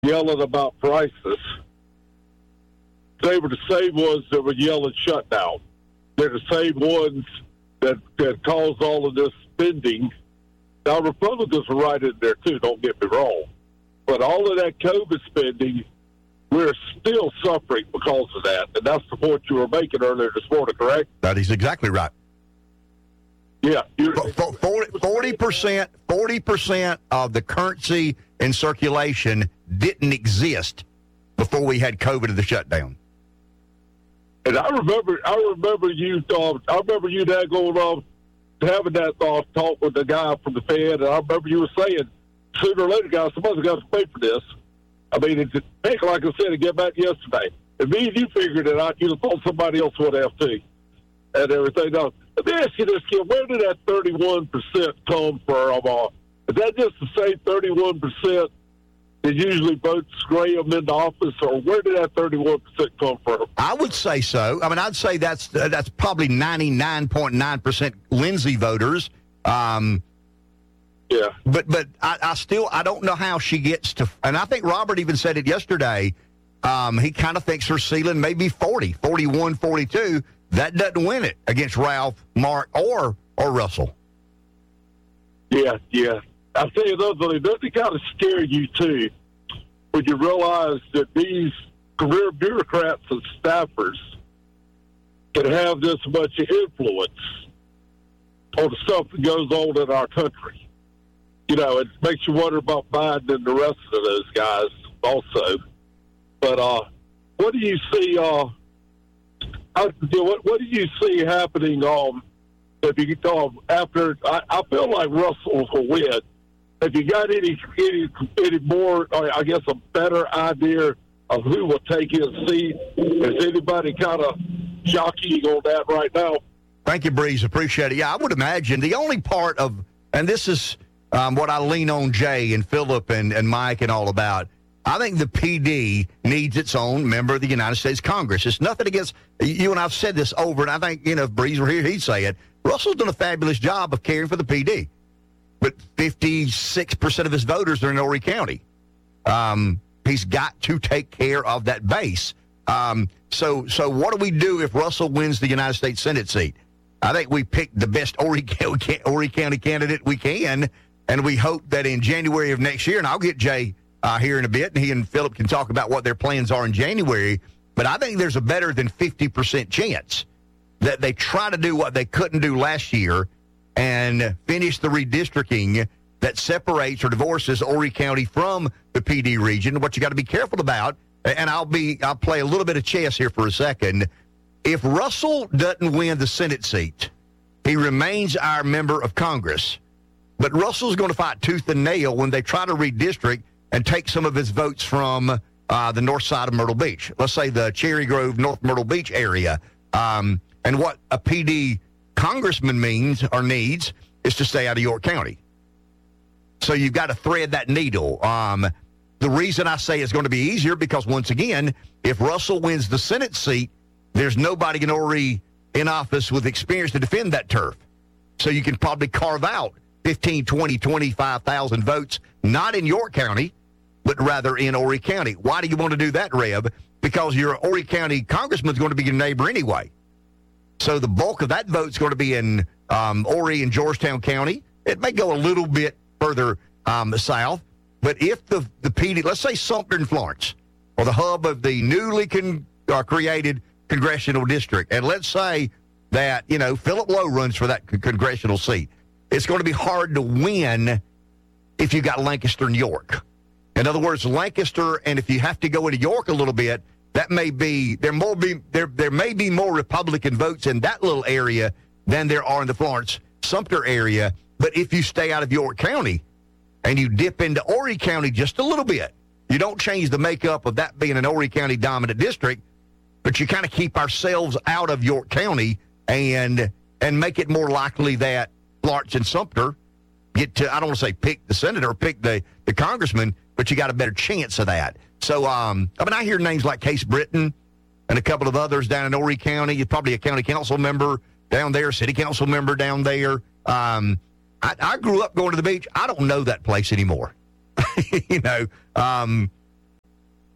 yelling about prices. They were the same ones that were yelling shutdown. They're the same ones that caused all of this spending. Now, Republicans are right in there, too, don't get me wrong. But all of that COVID spending, we're still suffering because of that. And that's the point you were making earlier this morning, correct? That is exactly right. Yeah. 40% of the currency in circulation didn't exist before we had COVID and the shutdown. And I remember you that going on, having that talk with the guy from the Fed, and I remember you were saying, sooner or later, guys, somebody's got to pay for this. I mean, it's like I said, it got back yesterday. And me and you figured it out. You'd have thought somebody else would have too, and everything else. Let me ask you this, Kim. Where did that 31% come from? Is that just the same 31% that usually votes Graham into office, or where did that 31% come from? I would say so. I mean, I'd say that's probably 99.9% Lindsay voters. Yeah. But I don't know how she gets to, and I think Robert even said it yesterday. He kind of thinks her ceiling may be 40, 41, 42. That doesn't win it against Ralph, Mark, or Russell. Yeah. I'll tell you another thing. Doesn't it kind of scare you, too, when you realize that these career bureaucrats and staffers can have this much influence on the stuff that goes on in our country? You know, it makes you wonder about Biden and the rest of those guys also. But what do you see? What do you see happening? If you after, I feel like Russell will win. Have you got any more? I guess a better idea of who will take his seat? Is anybody kind of jockeying on that right now? Thank you, Breeze. Appreciate it. Yeah, I would imagine the only part of, and this is what I lean on Jay and Philip and Mike and all about. I think the PD needs its own member of the United States Congress. It's nothing against you, and I've said this over, and I think, if Breeze were here, he'd say it. Russell's done a fabulous job of caring for the PD, but 56% of his voters are in Horry County. He's got to take care of that base. So what do we do if Russell wins the United States Senate seat? I think we pick the best Horry County candidate we can, and we hope that in January of next year, and I'll get Jay here in a bit, and he and Philip can talk about what their plans are in January, but I think there's a better than 50% chance that they try to do what they couldn't do last year and finish the redistricting that separates or divorces Horry County from the PD region. What you got to be careful about, and I'll play a little bit of chess here for a second. If Russell doesn't win the Senate seat, he remains our member of Congress. But Russell's going to fight tooth and nail when they try to redistrict and take some of his votes from the north side of Myrtle Beach. Let's say the Cherry Grove, North Myrtle Beach area. And what a PD congressman means or needs is to stay out of York County. So you've got to thread that needle. The reason I say it's going to be easier because, once again, if Russell wins the Senate seat, there's nobody in Horry in office with experience to defend that turf. So you can probably carve out 15, 20, 25,000 votes, not in York County, but rather in Horry County. Why do you want to do that, Reb? Because your Horry County congressman's going to be your neighbor anyway. So the bulk of that vote's going to be in Horry and Georgetown County. It may go a little bit further south, but if the PD, let's say Sumter and Florence, or the hub of the newly created congressional district, and let's say that, Philip Lowe runs for that congressional seat, it's going to be hard to win if you got Lancaster and York. In other words, Lancaster, and if you have to go into York a little bit, that may be there may be more Republican votes in that little area than there are in the Florence Sumter area. But if you stay out of York County and you dip into Horry County just a little bit, you don't change the makeup of that being an Horry County dominant district, but you kind of keep ourselves out of York County and make it more likely that Florence and Sumter get to, I don't want to say pick the senator or pick the congressman, but you got a better chance of that. So, I hear names like Case Britton and a couple of others down in Horry County. You're probably a county council member down there, city council member down there. I grew up going to the beach. I don't know that place anymore.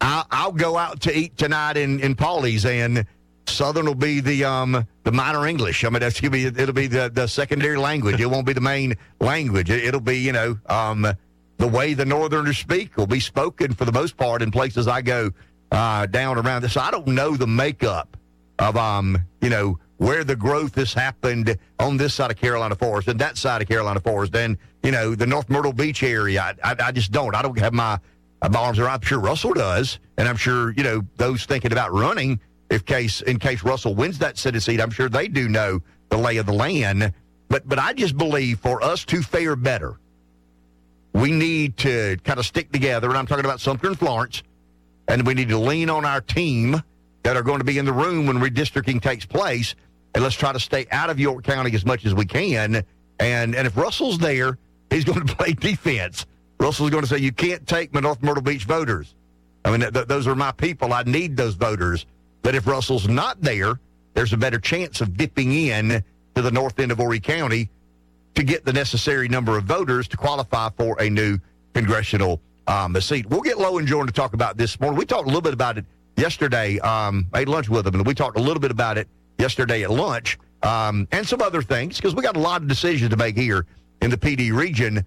I'll go out to eat tonight in Paulie's, and Southern will be the minor English. I mean, it'll be the secondary language. It won't be the main language. It'll be, the way the Northerners speak will be spoken for the most part in places I go down around this. So I don't know the makeup of, where the growth has happened on this side of Carolina Forest and that side of Carolina Forest and, the North Myrtle Beach area. I just don't. I don't have my arms around. I'm sure Russell does, and I'm sure, those thinking about running, in case Russell wins that Senate seat, I'm sure they do know the lay of the land. But I just believe for us to fare better, we need to kind of stick together, and I'm talking about Sumter and Florence, and we need to lean on our team that are going to be in the room when redistricting takes place, and let's try to stay out of York County as much as we can. And if Russell's there, he's going to play defense. Russell's going to say, you can't take my North Myrtle Beach voters. I mean, those are my people. I need those voters. But if Russell's not there, there's a better chance of dipping in to the north end of Horry County to get the necessary number of voters to qualify for a new congressional seat. We'll get Lowe and Jordan to talk about this morning. We talked a little bit about it yesterday. I ate lunch with them, and we talked a little bit about it yesterday at lunch and some other things because we got a lot of decisions to make here in the PD region.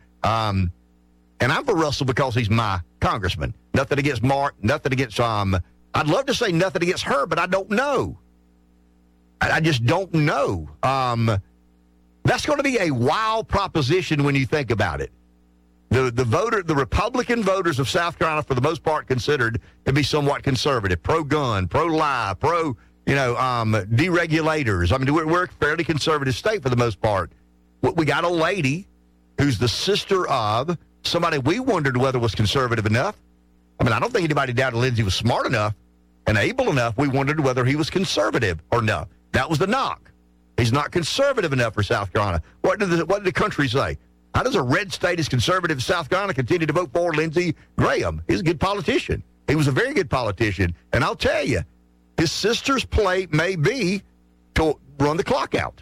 And I'm for Russell because he's my congressman. Nothing against Mark, nothing against I'd love to say nothing against her, but I don't know. I just don't know. That's going to be a wild proposition when you think about it. The Republican voters of South Carolina, for the most part, considered to be somewhat conservative, pro-gun, pro-life, deregulators. I mean, we're a fairly conservative state for the most part. We got a lady who's the sister of somebody we wondered whether was conservative enough. I mean, I don't think anybody doubted Lindsey was smart enough and able enough. We wondered whether he was conservative or not. That was the knock. He's not conservative enough for South Carolina. What did the country say? How does a red state as conservative as South Carolina continue to vote for Lindsey Graham? He's a good politician. He was a very good politician. And I'll tell you, his sister's play may be to run the clock out.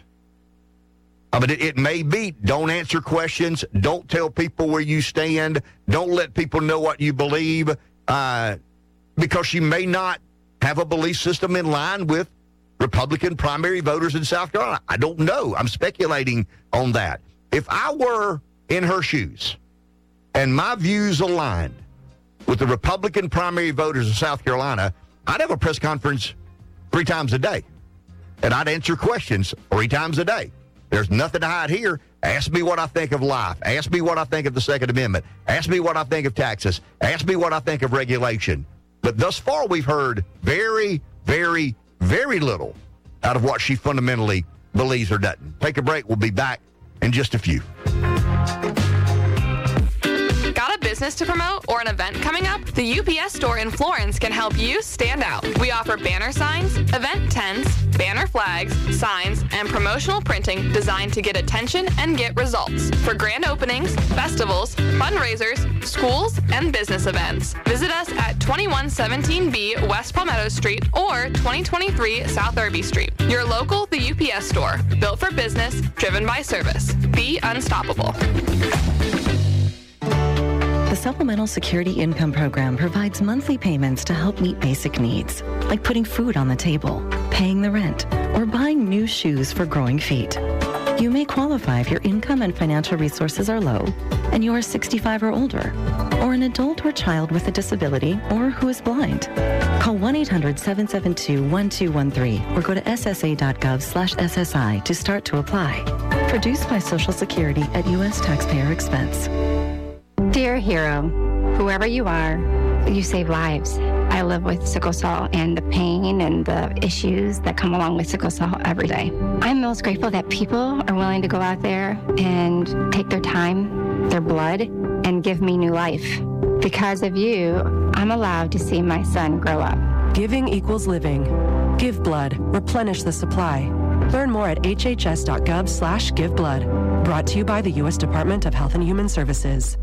I mean, it may be don't answer questions, don't tell people where you stand, don't let people know what you believe, because she may not have a belief system in line with Republican primary voters in South Carolina. I don't know. I'm speculating on that. If I were in her shoes and my views aligned with the Republican primary voters of South Carolina, I'd have a press conference 3 times a day, and I'd answer questions 3 times a day. There's nothing to hide here. Ask me what I think of life. Ask me what I think of the Second Amendment. Ask me what I think of taxes. Ask me what I think of regulation. But thus far, we've heard very, very, very little out of what she fundamentally believes or doesn't. Take a break. We'll be back in just a few. Got a business to promote or an event coming up? The UPS store in Florence can help you stand out. We offer banner signs, event tents, banner flags, signs, and promotional printing designed to get attention and get results for grand openings, festivals, fundraisers, schools, and business events. Visit us at 2117B West Palmetto Street or 2023 South Irby Street. Your local The UPS store, built for business, driven by service. Be unstoppable. The Supplemental Security Income Program provides monthly payments to help meet basic needs, like putting food on the table, paying the rent, or buying new shoes for growing feet. You may qualify if your income and financial resources are low and you are 65 or older, or an adult or child with a disability or who is blind. Call 1-800-772-1213 or go to ssa.gov/SSI to start to apply. Produced by Social Security at U.S. taxpayer expense. Dear hero, whoever you are, you save lives. I live with sickle cell and the pain and the issues that come along with sickle cell every day. I'm most grateful that people are willing to go out there and take their time, their blood, and give me new life. Because of you, I'm allowed to see my son grow up. Giving equals living. Give blood. Replenish the supply. Learn more at hhs.gov/giveblood. Brought to you by the U.S. Department of Health and Human Services.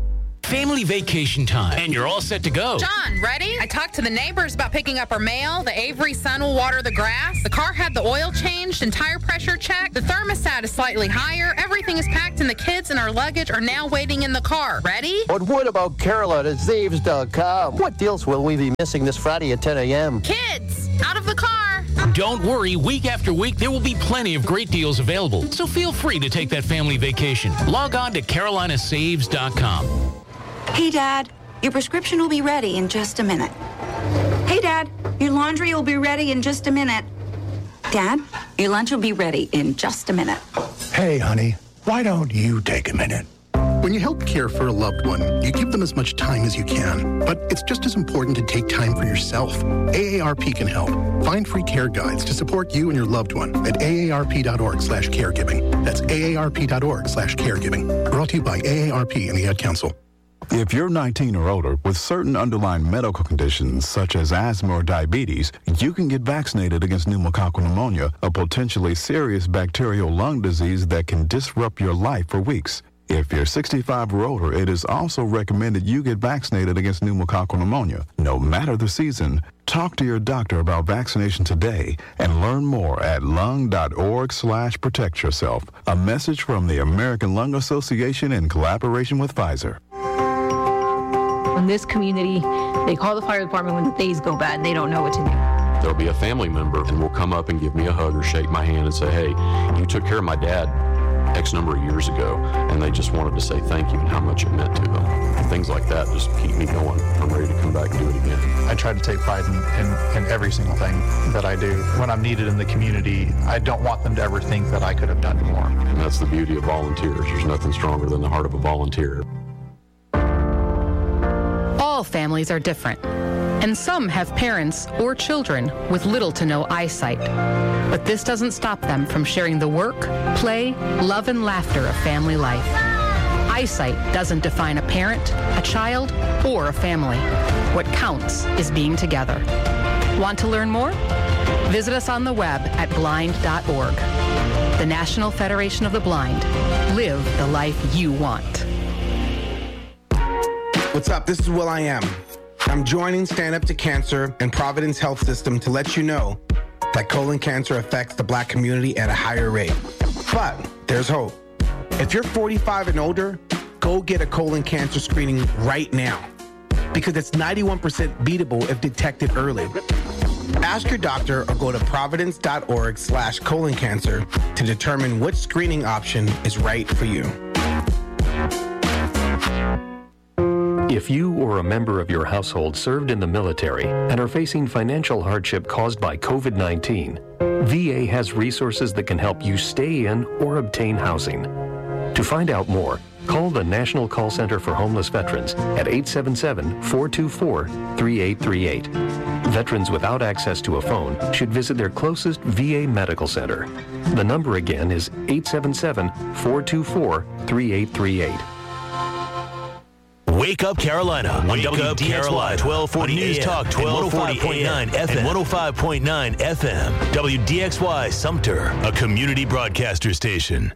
Family vacation time, and you're all set to go. John, ready? I talked to the neighbors about picking up our mail. The Avery son will water the grass. The car had the oil changed and tire pressure checked. The thermostat is slightly higher. Everything is packed, and the kids and our luggage are now waiting in the car. Ready? But what about Carolina at Zaves.com? What deals will we be missing this Friday at 10 a.m.? Kids, out of the car. Don't worry, week after week, there will be plenty of great deals available. So feel free to take that family vacation. Log on to CarolinaSaves.com. Hey, Dad, your prescription will be ready in just a minute. Hey, Dad, your laundry will be ready in just a minute. Dad, your lunch will be ready in just a minute. Hey, honey, why don't you take a minute? When you help care for a loved one, you give them as much time as you can. But it's just as important to take time for yourself. AARP can help. Find free care guides to support you and your loved one at aarp.org/caregiving. That's aarp.org/caregiving. Brought to you by AARP and the Ad Council. If you're 19 or older with certain underlying medical conditions such as asthma or diabetes, you can get vaccinated against pneumococcal pneumonia, a potentially serious bacterial lung disease that can disrupt your life for weeks. If you're 65 or older, it is also recommended you get vaccinated against pneumococcal pneumonia, no matter the season. Talk to your doctor about vaccination today and learn more at lung.org/protect yourself. A message from the American Lung Association in collaboration with Pfizer. In this community, they call the fire department when things go bad and they don't know what to do. There'll be a family member and will come up and give me a hug or shake my hand and say, hey, you took care of my dad X number of years ago, and they just wanted to say thank you and how much it meant to them. Things like that just keep me going. I'm ready to come back and do it again. I try to take pride in every single thing that I do. When I'm needed in the community, I don't want them to ever think that I could have done more. And that's the beauty of volunteers. There's nothing stronger than the heart of a volunteer. All families are different, and some have parents or children with little to no eyesight. But this doesn't stop them from sharing the work, play, love, and laughter of family life. Eyesight doesn't define a parent, a child, or a family. What counts is being together. Want to learn more? Visit us on the web at blind.org. The National Federation of the Blind. Live the life you want. What's up? This is will.i.am. I'm joining Stand Up to Cancer and Providence Health System to let you know that colon cancer affects the Black community at a higher rate. But there's hope. If you're 45 and older, go get a colon cancer screening right now, because it's 91% beatable if detected early. Ask your doctor or go to providence.org/colon cancer to determine which screening option is right for you. If you or a member of your household served in the military and are facing financial hardship caused by COVID-19, VA has resources that can help you stay in or obtain housing. To find out more, call the National Call Center for Homeless Veterans at 877-424-3838. Veterans without access to a phone should visit their closest VA medical center. The number again is 877-424-3838. Wake Up Carolina. Wake Up Carolina. 1240 News Talk 1240.9 FM and 105.9 FM. WDXY Sumter, a community broadcaster station.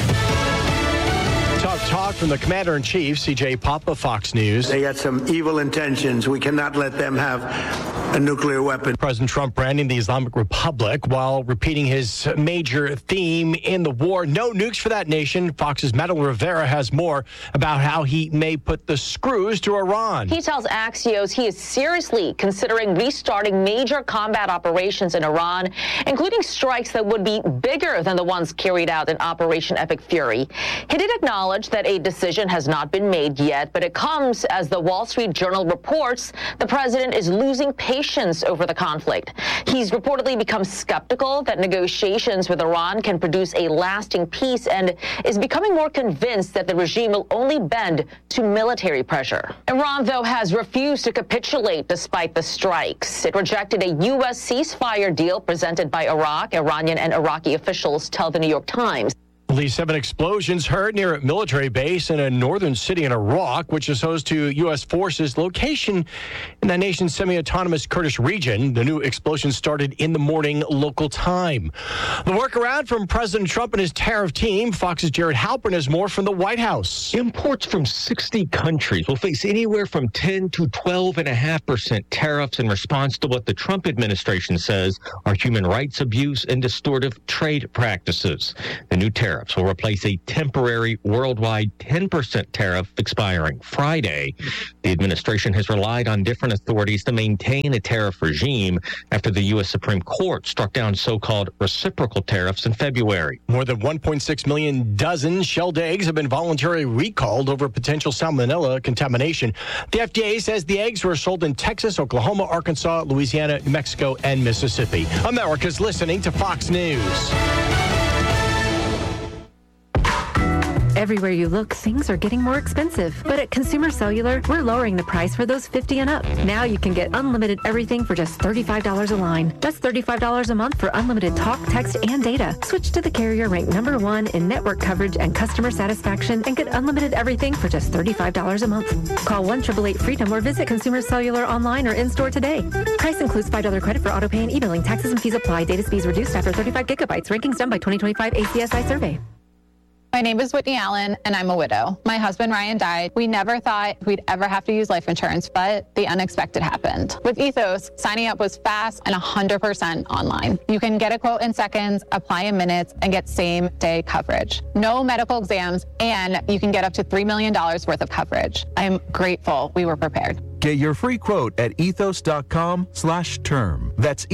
Talk from the Commander-in-Chief, C.J. Papa, Fox News. They got some evil intentions. We cannot let them have a nuclear weapon. President Trump branding the Islamic Republic while repeating his major theme in the war. No nukes for that nation. Fox's Madeline Rivera has more about how he may put the screws to Iran. He tells Axios he is seriously considering restarting major combat operations in Iran, including strikes that would be bigger than the ones carried out in Operation Epic Fury. He did acknowledge that a decision has not been made yet, but it comes as the Wall Street Journal reports the president is losing patience over the conflict. He's reportedly become skeptical that negotiations with Iran can produce a lasting peace and is becoming more convinced that the regime will only bend to military pressure. Iran, though, has refused to capitulate despite the strikes. It rejected a U.S. ceasefire deal presented by Iraq. Iranian and Iraqi officials tell the New York Times. At least 7 explosions heard near a military base in a northern city in Iraq, which is host to U.S. forces location in the nation's semi-autonomous Kurdish region. The new explosion started in the morning local time. The workaround from President Trump and his tariff team. Fox's Jared Halpern has more from the White House. Imports from 60 countries will face anywhere from 10 to 12.5% tariffs in response to what the Trump administration says are human rights abuse and distortive trade practices. The new tariffs will replace a temporary worldwide 10% tariff expiring Friday. The administration has relied on different authorities to maintain a tariff regime after the U.S. Supreme Court struck down so-called reciprocal tariffs in February. More than 1.6 million dozen shelled eggs have been voluntarily recalled over potential salmonella contamination. The FDA says the eggs were sold in Texas, Oklahoma, Arkansas, Louisiana, New Mexico, and Mississippi. America's listening to Fox News. Everywhere you look, things are getting more expensive. But at Consumer Cellular, we're lowering the price for those 50 and up. Now you can get unlimited everything for just $35 a line. That's $35 a month for unlimited talk, text, and data. Switch to the carrier ranked #1 in network coverage and customer satisfaction and get unlimited everything for just $35 a month. Call 1-888-FREEDOM or visit Consumer Cellular online or in-store today. Price includes $5 credit for auto pay and e-billing. Taxes and fees apply. Data speeds reduced after 35 gigabytes. Rankings done by 2025 ACSI survey. My name is Whitney Allen, and I'm a widow. My husband, Ryan, died. We never thought we'd ever have to use life insurance, but the unexpected happened. With Ethos, signing up was fast and 100% online. You can get a quote in seconds, apply in minutes, and get same-day coverage. No medical exams, and you can get up to $3 million worth of coverage. I'm grateful we were prepared. Get your free quote at ethos.com/term. That's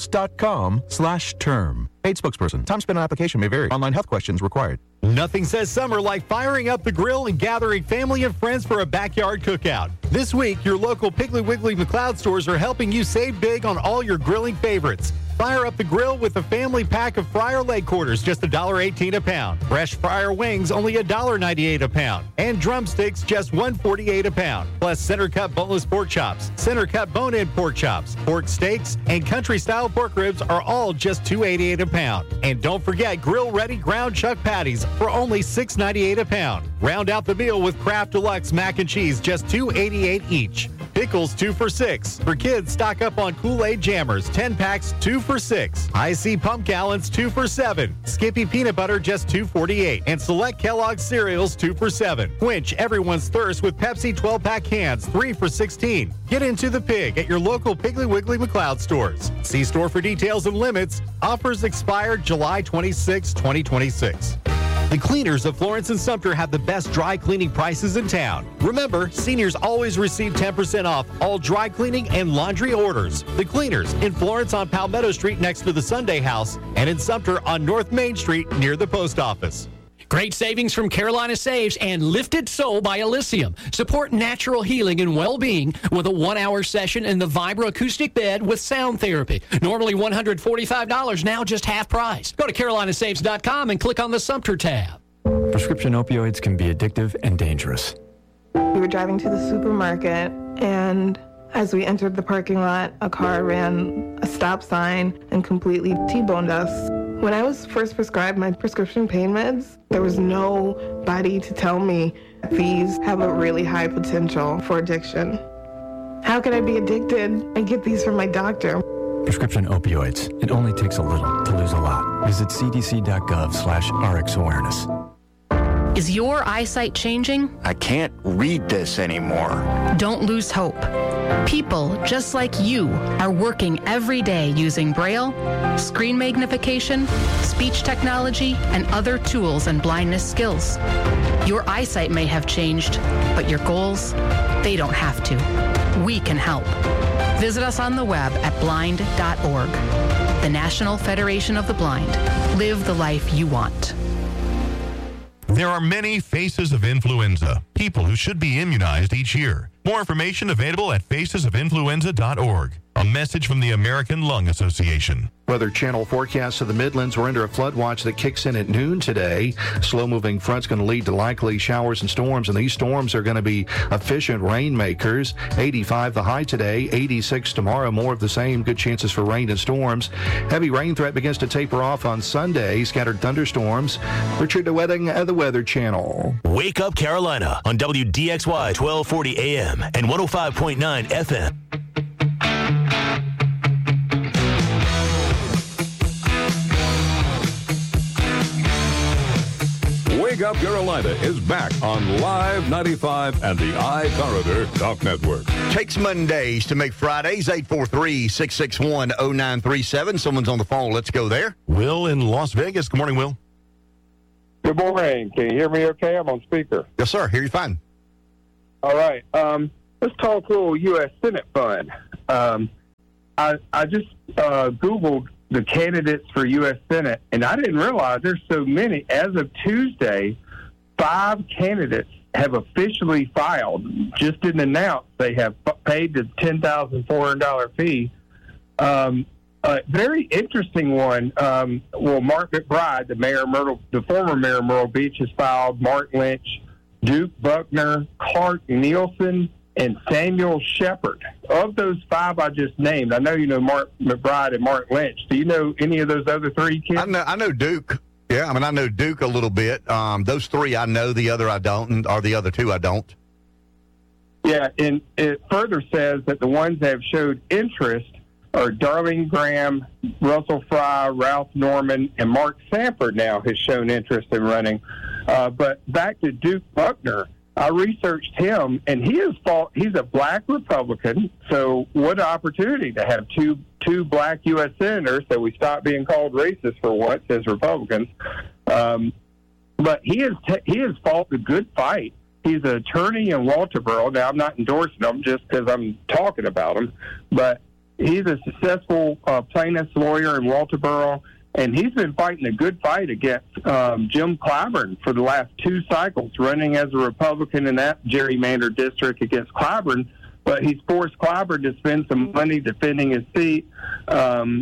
ethos.com/term. Paid spokesperson. Time spent on application may vary. Online health questions required. Nothing says summer like firing up the grill and gathering family and friends for a backyard cookout. This week, your local Piggly Wiggly McLeod stores are helping you save big on all your grilling favorites. Fire up the grill with a family pack of fryer leg quarters, just $1.18 a pound. Fresh fryer wings, only $1.98 a pound. And drumsticks, just $1.48 a pound. Plus center-cut boneless pork chops, center-cut bone-in pork chops, pork steaks, and country-style pork ribs are all just $2.88 a pound. And don't forget grill-ready ground chuck patties for only $6.98 a pound. Round out the meal with Kraft Deluxe mac and cheese, just $2.88 each. Pickles, 2 for $6. For kids, stock up on Kool-Aid Jammers, 10 packs, 2 for $6. IC Pump Gallons, 2 for $7. Skippy Peanut Butter, just $2.48. And select Kellogg's cereals, 2 for $7. Quench everyone's thirst with Pepsi 12-pack cans, 3 for $16. Get into the pig at your local Piggly Wiggly McLeod stores. See store for details and limits. Offers expire July 26, 2026. The cleaners of Florence and Sumter have the best dry cleaning prices in town. Remember, seniors always receive 10% off all dry cleaning and laundry orders. The cleaners in Florence on Palmetto Street next to the Sunday House and in Sumter on North Main Street near the post office. Great savings from Carolina Saves and Lifted Soul by Elysium. Support natural healing and well-being with a 1-hour session in the Vibra acoustic bed with sound therapy. Normally $145, now just half price. Go to carolinasaves.com and click on the Sumter tab. Prescription opioids can be addictive and dangerous. We were driving to the supermarket, and as we entered the parking lot, a car ran a stop sign and completely T-boned us. When I was first prescribed my prescription pain meds, there was nobody to tell me these have a really high potential for addiction. How could I be addicted? I get these from my doctor. Prescription opioids. It only takes a little to lose a lot. Visit cdc.gov/RxAwareness. Is your eyesight changing? I can't read this anymore. Don't lose hope. People just like you are working every day using Braille, screen magnification, speech technology, and other tools and blindness skills. Your eyesight may have changed, but your goals, they don't have to. We can help. Visit us on the web at blind.org. The National Federation of the Blind. Live the life you want. There are many faces of influenza, people who should be immunized each year. More information available at facesofinfluenza.org. A message from the American Lung Association. Weather Channel forecast of the Midlands. We're under a flood watch that kicks in at noon today. Slow-moving front's going to lead to likely showers and storms, and these storms are going to be efficient rainmakers. 85 the high today, 86 tomorrow. More of the same. Good chances for rain and storms. Heavy rain threat begins to taper off on Sunday. Scattered thunderstorms. Richard DeWetting of the Weather Channel. Wake Up Carolina on WDXY 1240 AM and 105.9 FM. Wake Up Carolina is back on Live 95 and the iCorridor Talk Network. Takes Mondays to make Fridays. 843-661-0937. Someone's on the phone. Let's go there. Will in Las Vegas. Good morning, Will. Good morning. Can you hear me okay? I'm on speaker. Yes, sir. Hear you fine. All right. Let's talk a little U.S. Senate fund. I just Googled the candidates for U.S. Senate, and I didn't realize there's so many. As of Tuesday, 5 candidates have officially filed. Just didn't announce they have paid the $10,400 fee. A very interesting one. Mark McBride, the former mayor of Myrtle Beach, has filed. Mark Lynch, Duke Buckner, Clark Nielsen, and Samuel Shepard. Of those 5 I just named, I know you know Mark McBride and Mark Lynch. Do you know any of those other 3 kids? I know Duke. Yeah, I know Duke a little bit. Those 3 I know, the other I don't, or the other 2 I don't. Yeah, and it further says that the ones that have showed interest are Darlene Graham, Russell Fry, Ralph Norman, and Mark Sanford now has shown interest in running. But back to Duke Buckner, I researched him, and he's a black Republican, so what an opportunity to have two black U.S. senators, so we stop being called racist for once as Republicans. But he has fought a good fight. He's an attorney in Walterboro. Now, I'm not endorsing him just because I'm talking about him, but he's a successful plaintiff's lawyer in Walterboro. And he's been fighting a good fight against Jim Clyburn for the last 2 cycles, running as a Republican in that gerrymandered district against Clyburn. But he's forced Clyburn to spend some money defending his seat. So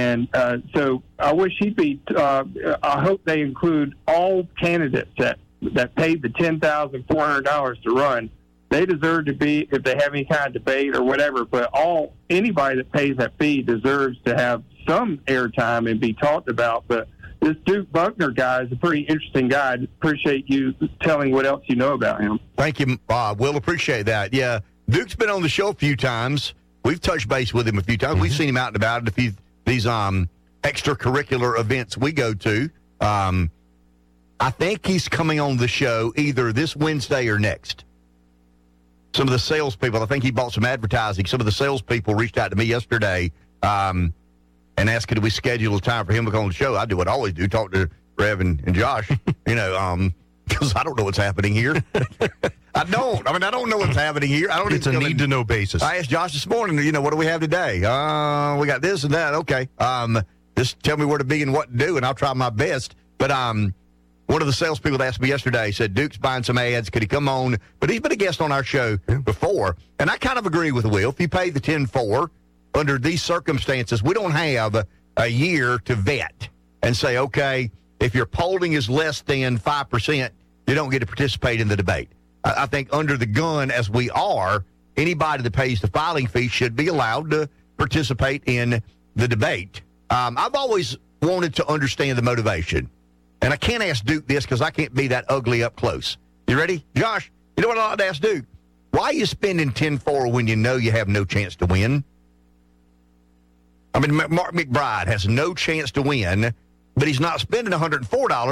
I wish he'd be I hope they include all candidates that paid the $10,400 to run. They deserve to be, if they have any kind of debate or whatever, but anybody that pays that fee deserves to have some airtime and be talked about. But this Duke Buckner guy is a pretty interesting guy. I appreciate you telling what else you know about him. Thank you, Will. Appreciate that. Yeah, Duke's been on the show a few times. We've touched base with him a few times. Mm-hmm. We've seen him out and about at these extracurricular events we go to. I think he's coming on the show either this Wednesday or next. Some of the salespeople, I think he bought some advertising. Some of the salespeople reached out to me yesterday and asked, could we schedule a time for him to come on the show? I do what I always do, talk to Rev and Josh, because I don't know what's happening here. I don't know what's happening here. It's a need-to-know basis. I asked Josh this morning, what do we have today? We got this and that. Okay. Just tell me where to be and what to do, and I'll try my best. But one of the salespeople that asked me yesterday said, Duke's buying some ads. Could he come on? But he's been a guest on our show before. And I kind of agree with Will. If you pay the $10,400, under these circumstances, we don't have a year to vet and say, okay, if your polling is less than 5%, you don't get to participate in the debate. I think under the gun as we are, anybody that pays the filing fee should be allowed to participate in the debate. I've always wanted to understand the motivation. And I can't ask Duke this because I can't be that ugly up close. You ready? Josh, you know what I'd like to ask Duke? Why are you spending $10,400 when you know you have no chance to win? Mark McBride has no chance to win, but he's not spending $104,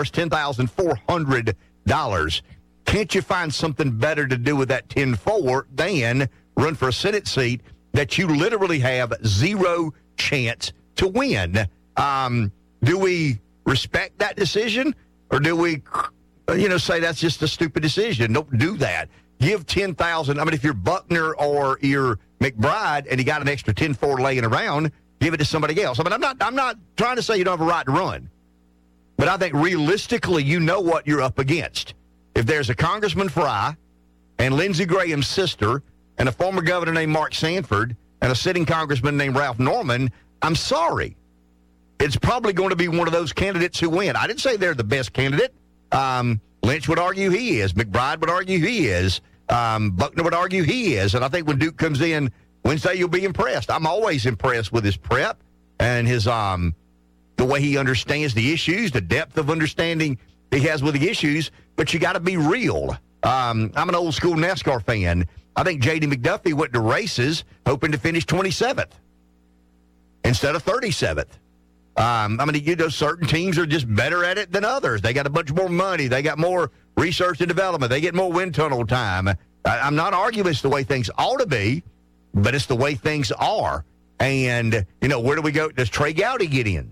$10,400. Can't you find something better to do with that $10,400 than run for a Senate seat that you literally have zero chance to win? Do we respect that decision, or do we, say that's just a stupid decision? Don't do that. Give $10,000. If you're Buckner or you're McBride and you got an extra $10,400 laying around, give it to somebody else. I'm not trying to say you don't have a right to run, but I think realistically, you know what you're up against. If there's a Congressman Fry and Lindsey Graham's sister and a former governor named Mark Sanford and a sitting congressman named Ralph Norman, I'm sorry. It's probably going to be one of those candidates who win. I didn't say they're the best candidate. Lynch would argue he is. McBride would argue he is. Buckner would argue he is. And I think when Duke comes in Wednesday, you'll be impressed. I'm always impressed with his prep and his the way he understands the issues, the depth of understanding he has with the issues. But you got to be real. I'm an old school NASCAR fan. I think J.D. McDuffie went to races hoping to finish 27th instead of 37th. Certain teams are just better at it than others. They got a bunch more money. They got more research and development. They get more wind tunnel time. I'm not arguing it's the way things ought to be, but it's the way things are. And, where do we go? Does Trey Gowdy get in?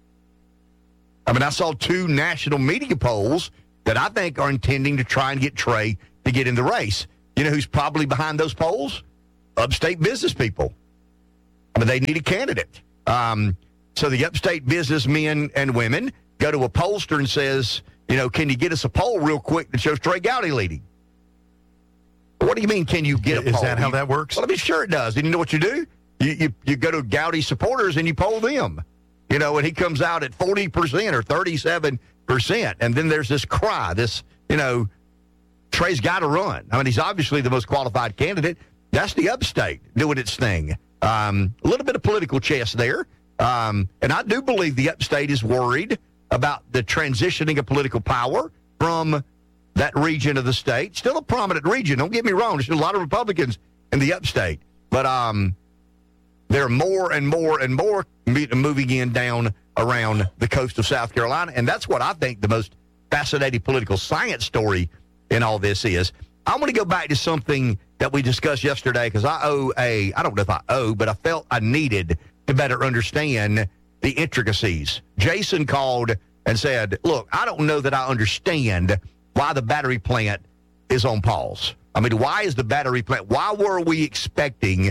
I saw 2 national media polls that I think are intending to try and get Trey to get in the race. You know who's probably behind those polls? Upstate business people. They need a candidate. So the upstate businessmen and women go to a pollster and says, can you get us a poll real quick that shows Trey Gowdy leading? What do you mean, can you get a poll? Is that how that works? Well, sure it does. And you know what you do? You go to Gowdy supporters and you poll them. And he comes out at 40% or 37%. And then there's this cry, Trey's got to run. He's obviously the most qualified candidate. That's the upstate doing its thing. A little bit of political chess there. And I do believe the upstate is worried about the transitioning of political power from that region of the state. Still a prominent region. Don't get me wrong. There's a lot of Republicans in the upstate. But there are more and more and more moving in down around the coast of South Carolina. And that's what I think the most fascinating political science story in all this is. I want to go back to something that we discussed yesterday because I don't know if I owe, but I felt I needed to better understand the intricacies. Jason called and said, look, I don't know that I understand why the battery plant is on pause. Why is the battery plant? Why were we expecting,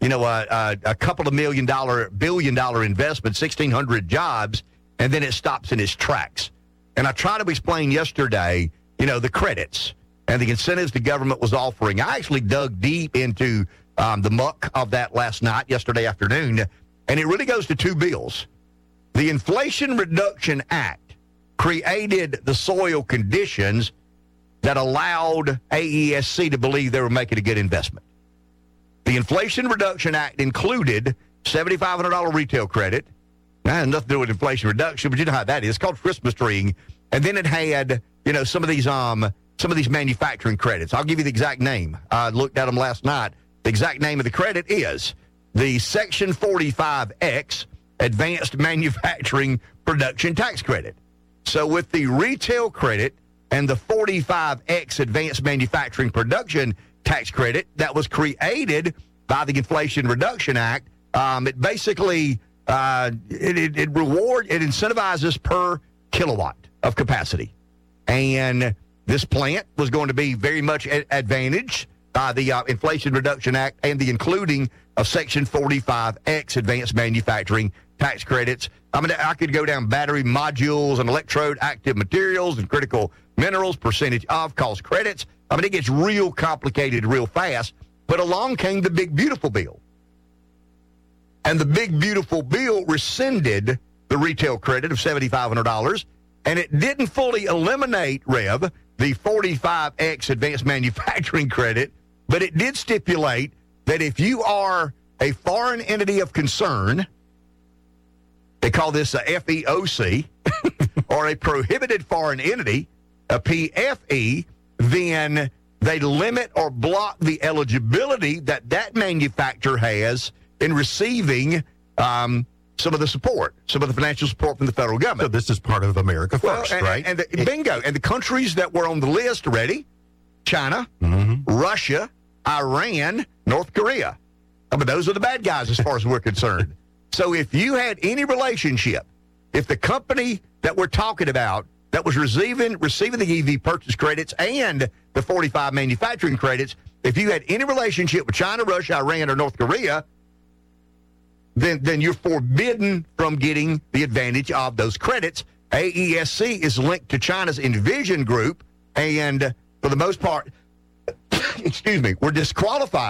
a couple of $1 billion investment, 1,600 jobs, and then it stops in its tracks? And I tried to explain yesterday, the credits and the incentives the government was offering. I actually dug deep into the muck of that yesterday afternoon, and it really goes to 2 bills. The Inflation Reduction Act created the soil conditions that allowed AESC to believe they were making a good investment. The Inflation Reduction Act included $7,500 retail credit. That had nothing to do with inflation reduction, but you know how that is. It's called Christmas treeing. And then it had, some of these manufacturing credits. I'll give you the exact name. I looked at them last night. The exact name of the credit is the Section 45X Advanced Manufacturing Production Tax Credit. So with the retail credit and the 45X Advanced Manufacturing Production Tax Credit that was created by the Inflation Reduction Act, it basically it incentivizes per kilowatt of capacity. And this plant was going to be very much advantaged by the Inflation Reduction Act and the including of Section 45X Advanced Manufacturing Tax Credits. I could go down battery modules and electrode active materials and critical minerals, percentage of cost credits. It gets real complicated real fast. But along came the Big Beautiful Bill. And the Big Beautiful Bill rescinded the retail credit of $7,500, and it didn't fully eliminate, Rev, the 45X Advanced Manufacturing Credit, but it did stipulate that if you are a foreign entity of concern, they call this a FEOC, or a prohibited foreign entity, a PFE, then they limit or block the eligibility that manufacturer has in receiving some of the support, some of the financial support from the federal government. So this is part of America First, right? Bingo. And the countries that were on the list already, China, Russia, Iran, North Korea. Those are the bad guys as far as we're concerned. So if you had any relationship, if the company that we're talking about that was receiving the EV purchase credits and the 45 manufacturing credits, if you had any relationship with China, Russia, Iran, or North Korea, then you're forbidden from getting the advantage of those credits. AESC is linked to China's Envision Group, and for the most part, we're disqualified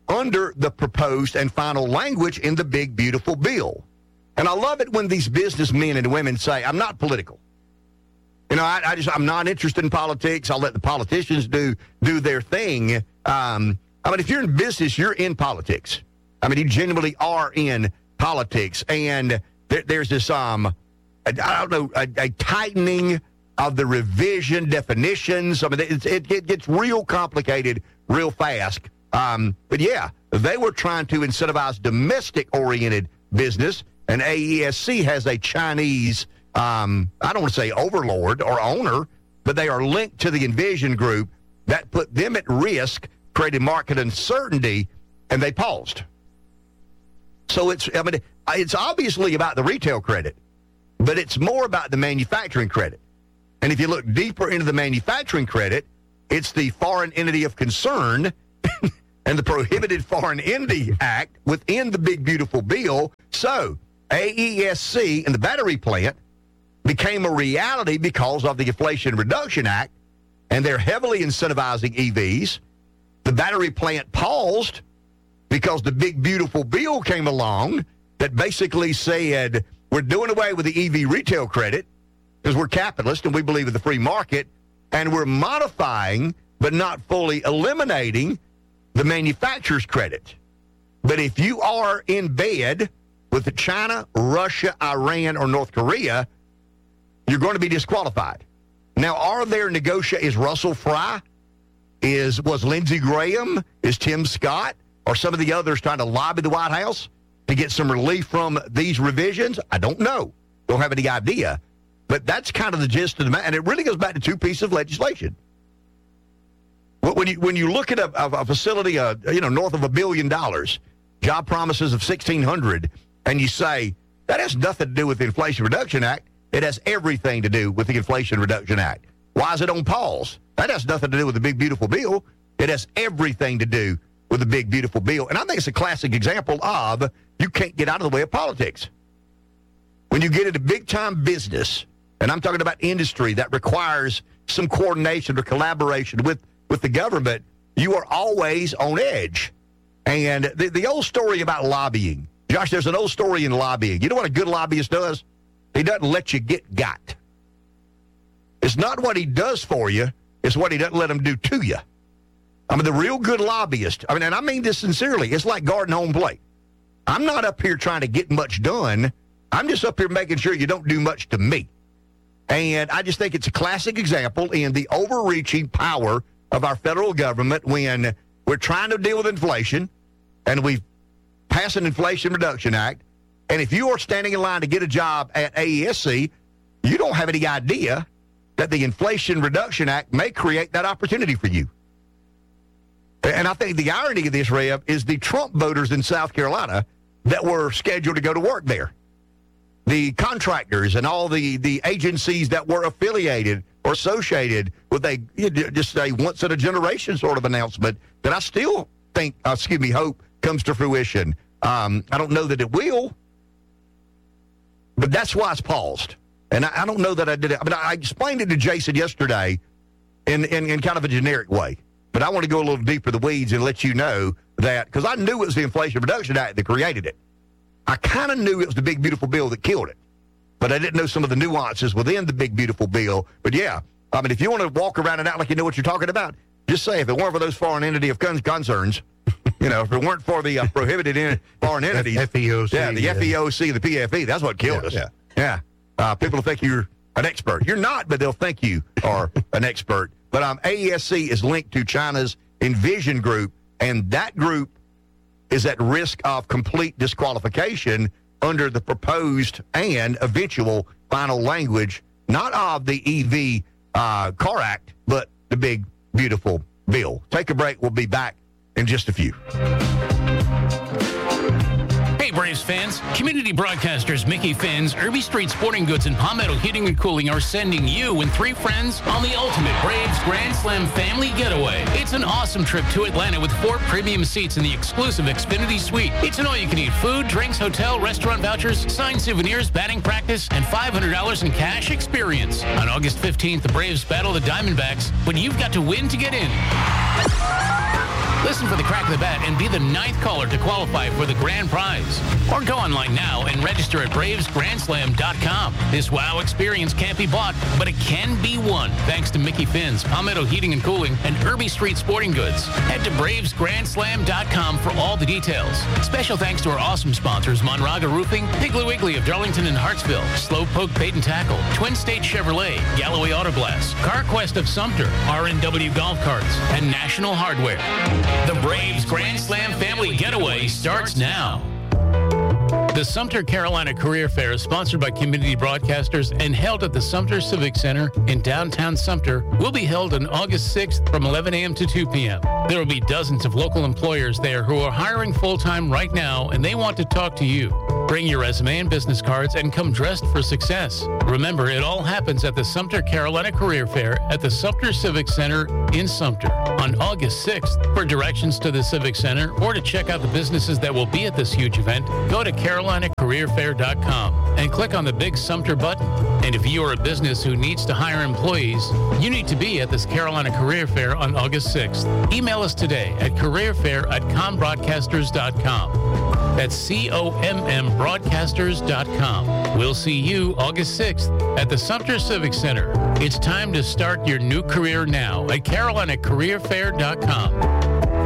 under the proposed and final language in the big, beautiful bill. And I love it when these businessmen and women say, I'm not political. You know, I'm not interested in politics. I'll let the politicians do their thing. I mean, if you're in business, you're in politics. I mean, you genuinely are in politics. And there's this, a tightening of the revision definitions. I mean, it gets real complicated real fast. But yeah, they were trying to incentivize domestic-oriented business, and AESC has a Chinese, I don't want to say overlord or owner, but they are linked to the Envision Group. That put them at risk, created market uncertainty, and they paused. So it's obviously about the retail credit, but it's more about the manufacturing credit. And if you look deeper into the manufacturing credit, it's the Foreign Entity of Concern and the Prohibited Foreign Entity Act within the big, beautiful bill. So AESC and the battery plant became a reality because of the Inflation Reduction Act, and they're heavily incentivizing EVs. The battery plant paused because the big, beautiful bill came along that basically said, we're doing away with the EV retail credit because we're capitalist and we believe in the free market, and we're modifying but not fully eliminating the manufacturer's credit. But if you are in bed with China, Russia, Iran, or North Korea, you're going to be disqualified. Now, are there negotiations? Is Russell Fry? Was Lindsey Graham? Is Tim Scott? Or some of the others trying to lobby the White House to get some relief from these revisions? I don't know. Don't have any idea. But that's kind of the gist of the matter. And it really goes back to two pieces of legislation. When you look at a facility, north of $1 billion, job promises of 1,600, and you say, that has nothing to do with the Inflation Reduction Act. It has everything to do with the Inflation Reduction Act. Why is it on pause? That has nothing to do with the big, beautiful bill. It has everything to do with the big, beautiful bill. And I think it's a classic example of you can't get out of the way of politics. When you get into big-time business, and I'm talking about industry that requires some coordination or collaboration with the government, you are always on edge. And the old story about lobbying, Josh, there's an old story in lobbying. You know what a good lobbyist does? He doesn't let you get got. It's not what he does for you, it's what he doesn't let him do to you. I mean, the real good lobbyist, and I mean this sincerely, it's like garden home plate. I'm not up here trying to get much done. I'm just up here making sure you don't do much to me. And I just think it's a classic example in the overreaching power of our federal government when we're trying to deal with inflation and we've passed an Inflation Reduction Act. And if you are standing in line to get a job at AESC, you don't have any idea that the Inflation Reduction Act may create that opportunity for you. And I think the irony of this, Rev, is the Trump voters in South Carolina that were scheduled to go to work there. The contractors and all the agencies that were affiliated or associated with just a once-in-a-generation sort of announcement that I still think, hope comes to fruition. I don't know that it will, but that's why it's paused. And I don't know that I did it. I mean, I explained it to Jason yesterday in kind of a generic way. But I want to go a little deeper in the weeds and let you know that, because I knew it was the Inflation Reduction Act that created it. I kind of knew it was the big, beautiful bill that killed it. But I didn't know some of the nuances within the big, beautiful bill. But yeah, I mean, if you want to walk around and act like you know what you're talking about, just say if it weren't for those foreign entity of concerns, if it weren't for the prohibited foreign entities. FEOC. Yeah, the FEOC, the PFE, that's what killed us. Yeah. People will think you're an expert. You're not, but they'll think you are an expert. But AESC is linked to China's Envision Group, and that group is at risk of complete disqualification under the proposed and eventual final language, not of the EV Car Act, but the big, beautiful bill. Take a break. We'll be back in just a few. Hey, Braves fans. Community broadcasters Mickey Finn's, Irby Street Sporting Goods, and Palmetto Heating and Cooling are sending you and 3 friends on the ultimate Braves Grand Slam family getaway. It's an awesome trip to Atlanta with 4 premium seats in the exclusive Xfinity Suite. It's an all-you-can-eat food, drinks, hotel, restaurant vouchers, signed souvenirs, batting practice, and $500 in cash experience. On August 15th, the Braves battle the Diamondbacks, but you've got to win to get in. Listen for the crack of the bat and be the 9th caller to qualify for the grand prize. Or go online now and register at bravesgrandslam.com. This wow experience can't be bought, but it can be won thanks to Mickey Finn's, Palmetto Heating and Cooling, and Irby Street Sporting Goods. Head to bravesgrandslam.com for all the details. Special thanks to our awesome sponsors, Monraga Roofing, Piggly Wiggly of Darlington and Hartsville, Slowpoke Bait and Tackle, Twin State Chevrolet, Galloway Auto Glass, CarQuest of Sumter, R&W Golf Carts, and National Hardware. The Braves Grand Slam Family Getaway starts now. The Sumter Carolina Career Fair is sponsored by Community Broadcasters and held at the Sumter Civic Center in downtown Sumter. Will be held on August 6th from 11 a.m. to 2 p.m. There will be dozens of local employers there who are hiring full-time right now, and they want to talk to you. Bring your resume and business cards and come dressed for success. Remember, it all happens at the Sumter Carolina Career Fair at the Sumter Civic Center in Sumter on August 6th. For directions to the Civic Center or to check out the businesses that will be at this huge event, go to CarolinaCareerFair.com and click on the big Sumter button. And if you are a business who needs to hire employees, you need to be at this Carolina Career Fair on August 6th. Email us today at careerfair@combroadcasters.com. That's COMMBroadcasters.com. We'll see you August 6th at the Sumter Civic Center. It's time to start your new career now at CarolinaCareerFair.com.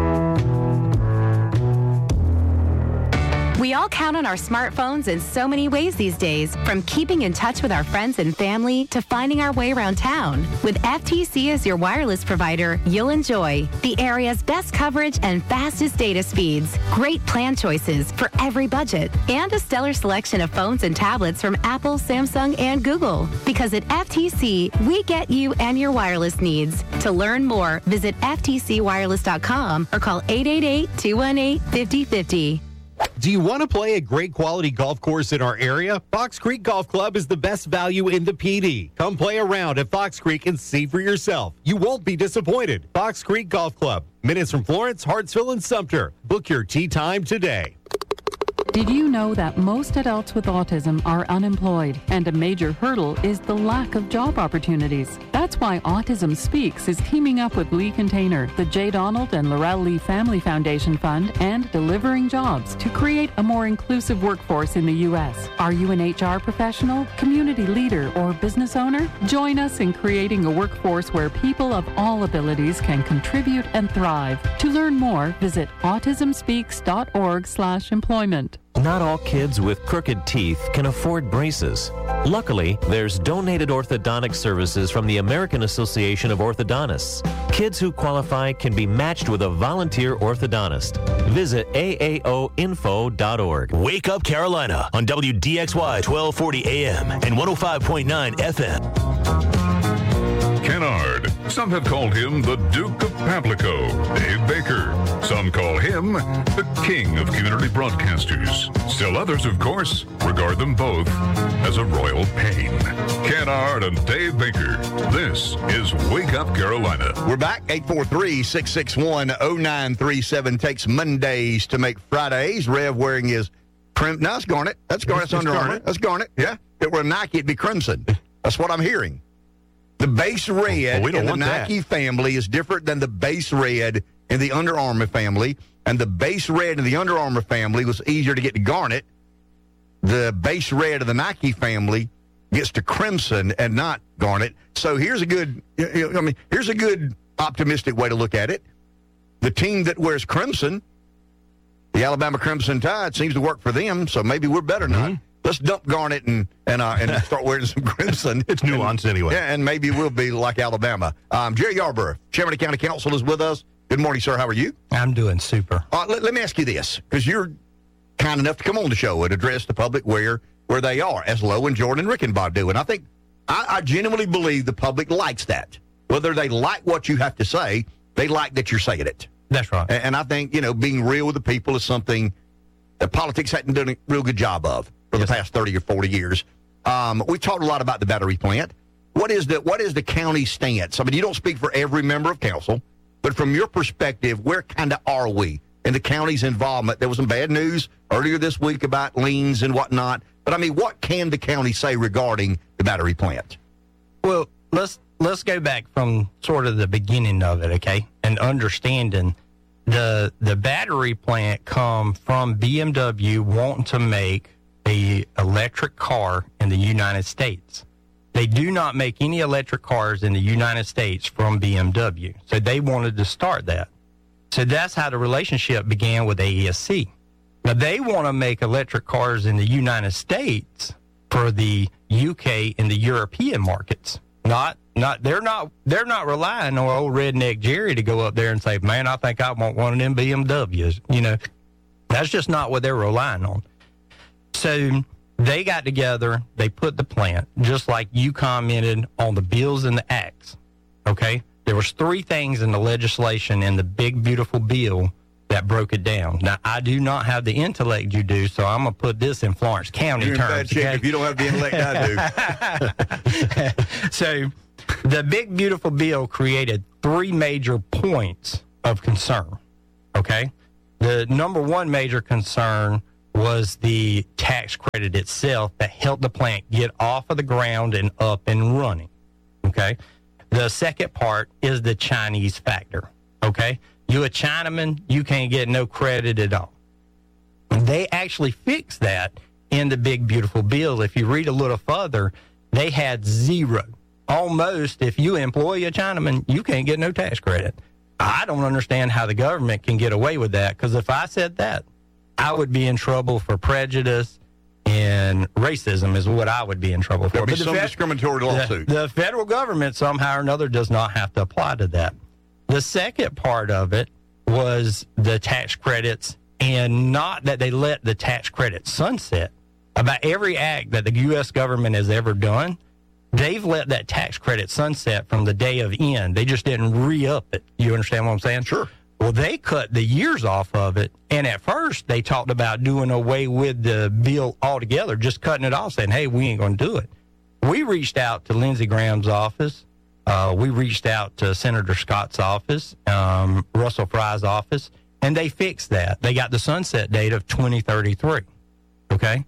We all count on our smartphones in so many ways these days, from keeping in touch with our friends and family to finding our way around town. With FTC as your wireless provider, you'll enjoy the area's best coverage and fastest data speeds, great plan choices for every budget, and a stellar selection of phones and tablets from Apple, Samsung, and Google. Because at FTC, we get you and your wireless needs. To learn more, visit ftcwireless.com or call 888-218-5050. Do you want to play a great quality golf course in our area? Fox Creek Golf Club is the best value in the PD. Come play around at Fox Creek and see for yourself. You won't be disappointed. Fox Creek Golf Club, minutes from Florence, Hartsville, and Sumter. Book your tee time today. Did you know that most adults with autism are unemployed, and a major hurdle is the lack of job opportunities? That's why Autism Speaks is teaming up with Lee Container, the J. Donald and Laurel Lee Family Foundation Fund, and Delivering Jobs to create a more inclusive workforce in the U.S. Are you an HR professional, community leader, or business owner? Join us in creating a workforce where people of all abilities can contribute and thrive. To learn more, visit autismspeaks.org/employment. Not all kids with crooked teeth can afford braces. Luckily, there's donated orthodontic services from the American Association of Orthodontists. Kids who qualify can be matched with a volunteer orthodontist. Visit aaoinfo.org. Wake Up Carolina on WDXY 1240 AM and 105.9 FM. Kennard. Some have called him the Duke of Pamplico, Dave Baker. Some call him the King of Community Broadcasters. Still others, of course, regard them both as a royal pain. Kennard and Dave Baker. This is Wake Up Carolina. We're back. 843-661-0937 takes Mondays to make Fridays. Rev wearing his crimson. No, it's Garnet. That's Garnet. That's Under Armour. That's Garnet. Yeah. If it were Nike, it'd be crimson. That's what I'm hearing. The base red in the Nike family is different than the base red in the Under Armour family. And the base red in the Under Armour family was easier to get to garnet. The base red of the Nike family gets to crimson and not garnet. So here's a good, here's a good optimistic way to look at it. The team that wears crimson, the Alabama Crimson Tide, seems to work for them. So maybe we're better not. Let's dump garnet and start wearing some crimson. It's nuanced anyway. Yeah, and maybe we'll be like Alabama. Jerry Yarborough, Chairman of County Council, is with us. Good morning, sir. How are you? I'm doing super. Let me ask you this, because you're kind enough to come on the show and address the public where they are, as Lowe and Jordan and Rickenbaugh do. And I think I genuinely believe the public likes that. Whether they like what you have to say, they like that you're saying it. That's right. And I think, being real with the people is something that politics hadn't done a real good job of for the past 30 or 40 years. We talked a lot about the battery plant. What is the county stance? I mean, you don't speak for every member of council, but from your perspective, where kind of are we in the county's involvement? There was some bad news earlier this week about liens and whatnot. But, I mean, what can the county say regarding the battery plant? Well, let's go back from sort of the beginning of it, okay, and understanding the battery plant come from BMW wanting to make a electric car in the United States. They do not make any electric cars in the United States from BMW. So they wanted to start that. So that's how the relationship began with AESC. Now they want to make electric cars in the United States for the UK and the European markets. They're not relying on old redneck Jerry to go up there and say, man, I think I want one of them BMWs. You know, that's just not what they're relying on. So they got together, they put the plant, just like you commented on the bills and the acts, okay? There was 3 things in the legislation in the big, beautiful bill that broke it down. Now, I do not have the intellect you do, so I'm going to put this in Florence County You're terms. In bad shape if you don't have the intellect I do. So the big, beautiful bill created 3 major points of concern, okay? The number 1 major concern was the tax credit itself that helped the plant get off of the ground and up and running, okay? The second part is the Chinese factor, okay? You a Chinaman, you can't get no credit at all. They actually fixed that in the big, beautiful bill. If you read a little further, they had 0. Almost, if you employ a Chinaman, you can't get no tax credit. I don't understand how the government can get away with that, because if I said that, I would be in trouble for prejudice and racism is what I would be in trouble for. There'll be some discriminatory lawsuit. The federal government somehow or another does not have to apply to that. The second part of it was the tax credits, and not that they let the tax credits sunset. About every act that the U.S. government has ever done, they've let that tax credit sunset from the day of end. They just didn't re-up it. You understand what I'm saying? Sure. Well, they cut the years off of it, and at first they talked about doing away with the bill altogether, just cutting it off, saying, hey, we ain't going to do it. We reached out to Lindsey Graham's office. We reached out to Senator Scott's office, Russell Fry's office, and they fixed that. They got the sunset date of 2033, okay?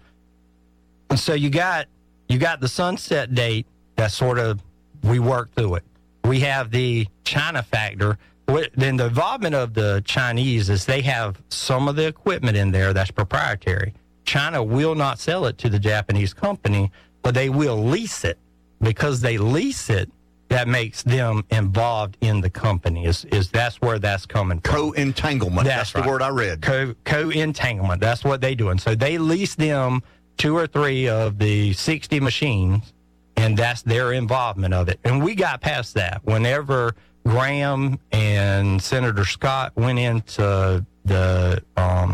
And so you got the sunset date that sort of, we worked through it. We have the China factor. Then the involvement of the Chinese is they have some of the equipment in there that's proprietary. China will not sell it to the Japanese company, but they will lease it. Because they lease it, that makes them involved in the company. Is that's where that's coming from. Co-entanglement. That's right. The word I read. Co-entanglement. That's what they do. And so they lease them 2 or 3 of the 60 machines, and that's their involvement of it. And we got past that. Whenever Graham and Senator Scott went into the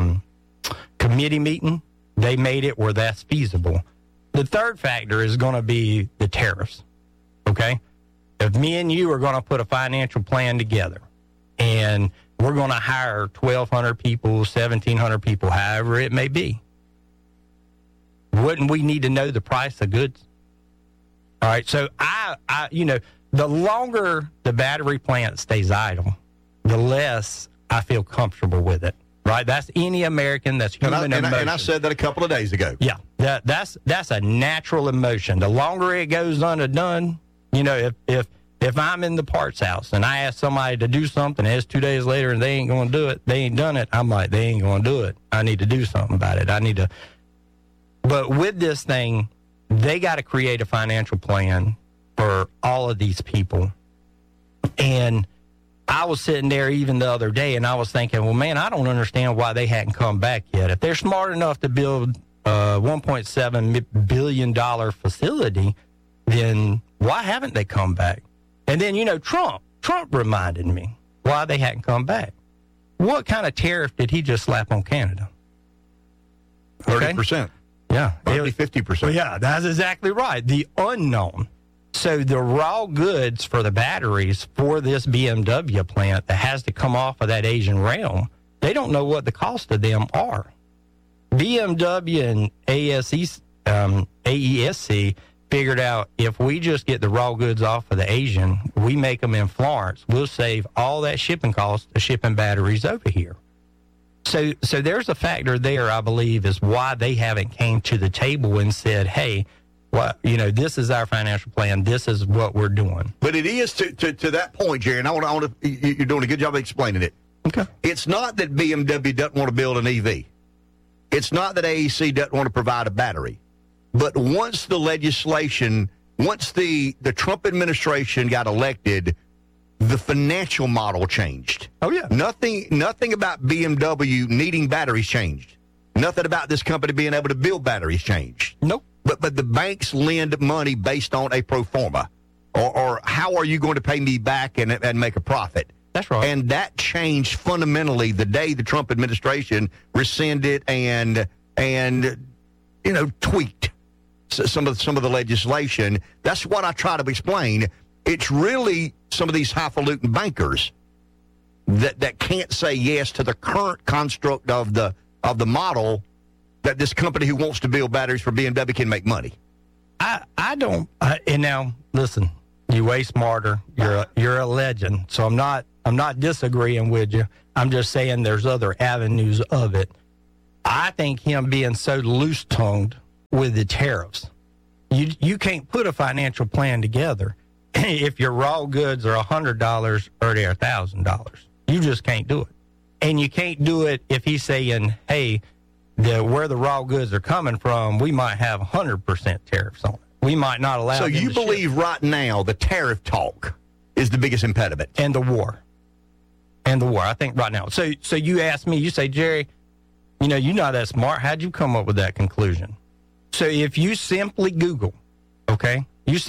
committee meeting, they made it where that's feasible. The third factor is going to be the tariffs, okay? If me and you are going to put a financial plan together and we're going to hire 1,200 people, 1,700 people, however it may be, wouldn't we need to know the price of goods? All right, so I the longer the battery plant stays idle, the less I feel comfortable with it. Right? That's any American. That's human emotion. And I said that a couple of days ago. Yeah, that's a natural emotion. The longer it goes undone, if I'm in the parts house and I ask somebody to do something, and it's 2 days later and they ain't going to do it, they ain't done it, I'm like, they ain't going to do it. I need to do something about it. But with this thing, they got to create a financial plan for all of these people. And I was sitting there even the other day, and I was thinking, well, man, I don't understand why they hadn't come back yet. If they're smart enough to build a $1.7 billion facility, then why haven't they come back? And then, Trump reminded me why they hadn't come back. What kind of tariff did he just slap on Canada? 30%. Yeah. 50%. Yeah, that's exactly right. The unknown. So the raw goods for the batteries for this BMW plant that has to come off of that Asian realm, they don't know what the cost of them are. BMW and AESC figured out if we just get the raw goods off of the Asian, we make them in Florence, we'll save all that shipping cost of shipping batteries over here. So there's a factor there, I believe, is why they haven't came to the table and said, hey, this is our financial plan. This is what we're doing. But it is to that point, Jerry, and I want to. You're doing a good job of explaining it. Okay. It's not that BMW doesn't want to build an EV. It's not that AEC doesn't want to provide a battery. But once the legislation, once the Trump administration got elected, the financial model changed. Oh, yeah. Nothing about BMW needing batteries changed. Nothing about this company being able to build batteries changed. Nope. But the banks lend money based on a pro forma. Or how are you going to pay me back and make a profit? That's right. And that changed fundamentally the day the Trump administration rescinded and tweaked some of the legislation. That's what I try to explain. It's really some of these highfalutin bankers that can't say yes to the current construct of the model that this company who wants to build batteries for BMW can make money. I don't. And now listen, you way smarter. You're a legend. So I'm not disagreeing with you. I'm just saying there's other avenues of it. I think him being so loose-tongued with the tariffs, you can't put a financial plan together if your raw goods are $100 or they're $1,000. You just can't do it. And you can't do it if he's saying, hey, where the raw goods are coming from, we might have 100% tariffs on it. We might not allow. So you believe right now the tariff talk is the biggest impediment? And the war. I think right now. So you ask me, you say, Jerry, you're not that smart. How'd you come up with that conclusion? So if you simply Google, okay,